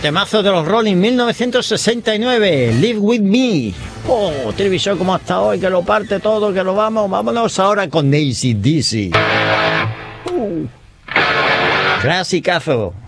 Temazo de los Rolling, 1969, Live With Me. Oh, televisión como hasta hoy, que lo parte todo, que lo vámonos ahora con AC/DC. Clasicazo.